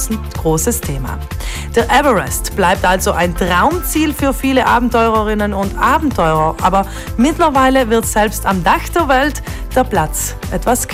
großes Thema. Der Everest bleibt also ein Traumziel für viele Abenteurerinnen und Abenteurer, aber mittlerweile wird selbst am Dach der Welt der Platz etwas knapp.